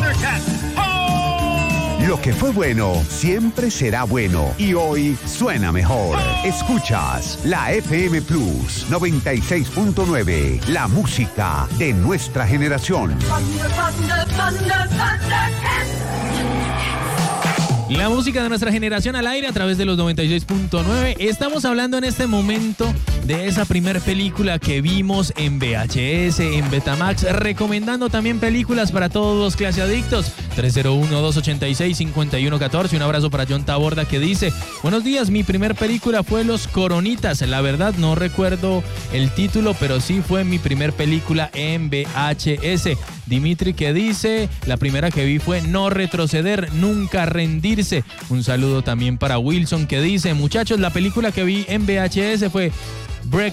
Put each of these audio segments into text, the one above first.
Thundercats. ¡Oh! Lo que fue bueno siempre será bueno y hoy suena mejor. Escuchas la FM Plus 96.9, la música de nuestra generación. La música de nuestra generación al aire a través de los 96.9. Estamos hablando en este momento de esa primer película que vimos en VHS, en Betamax, recomendando también películas para todos los claseadictos. 301-286-5114. Un abrazo para John Taborda que dice: buenos días, mi primer película fue Los Coronitas. La verdad no recuerdo el título, pero sí fue mi primer película en VHS. Dimitri que dice: la primera que vi fue No retroceder, nunca rendirse. Un saludo también para Wilson que dice: muchachos, la película que vi en VHS fue Break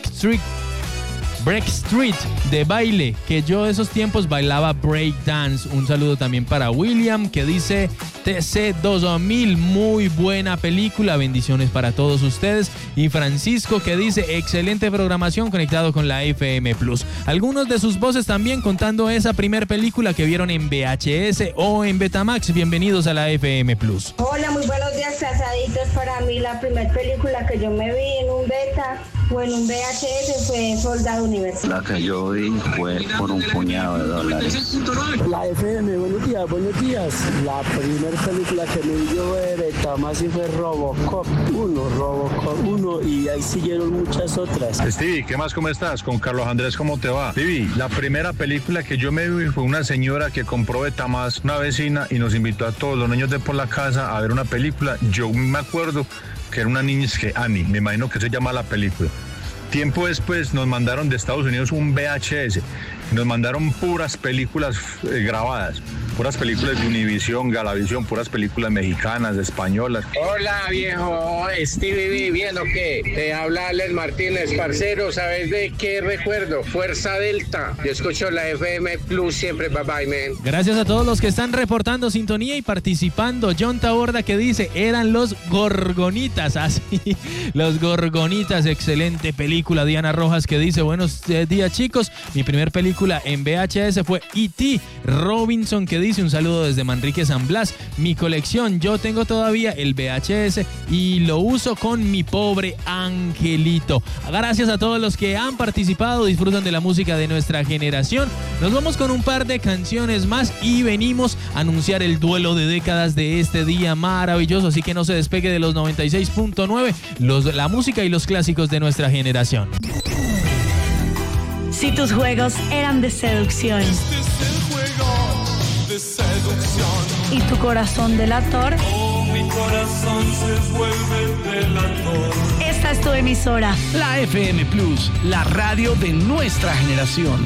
Street de baile, que yo esos tiempos bailaba break dance. Un saludo también para William que dice: TC 2000, muy buena película, bendiciones para todos ustedes. Y Francisco que dice: excelente programación, conectado con la FM Plus. Algunos de sus voces también contando esa primer película que vieron en VHS o en Betamax. Bienvenidos a la FM Plus. Hola, muy buenos días, casaditos. Para mí la primera película que yo me vi en un beta o en un VHS fue Soldado Universal. La que yo vi fue por un puñado de dólares. La FM, buenos días. La primera película que me vi yo de Betamax fue Robocop 1, y ahí siguieron muchas otras. Stevie, ¿qué más? ¿Cómo estás? Con Carlos Andrés, ¿cómo te va? Stevie, la primera película que yo me vi fue una señora que compró Betamax, una vecina, y nos invitó a todos los niños de por la casa a ver una película. Yo me acuerdo que era una niña que Annie, me imagino que se llama la película. Tiempo después nos mandaron de Estados Unidos un VHS, nos mandaron puras películas grabadas, puras películas de Univision, Galavisión, puras películas mexicanas, españolas. Hola viejo, Stevie, ¿bien o qué? Te habla Alex Martínez, parcero, ¿sabes de qué recuerdo? Fuerza Delta, yo escucho la FM Plus siempre, bye bye, man. Gracias a todos los que están reportando sintonía y participando. John Taborda que dice: eran los Gorgonitas, así, los Gorgonitas, excelente película. Diana Rojas que dice: buenos días chicos, mi primer película en VHS fue E.T. Robinson que dice: un saludo desde Manrique San Blas, mi colección, yo tengo todavía el VHS y lo uso con mi pobre angelito. Gracias a todos los que han participado, disfrutan de la música de nuestra generación. Nos vamos con un par de canciones más y venimos a anunciar el duelo de décadas de este día maravilloso, así que no se despegue de los 96.9, la música y los clásicos de nuestra generación. Si tus juegos eran de seducción, Este es el juego de seducción. y tu corazón delator, Oh, mi corazón se vuelve delator. esta es tu emisora. La FM Plus, la radio de nuestra generación.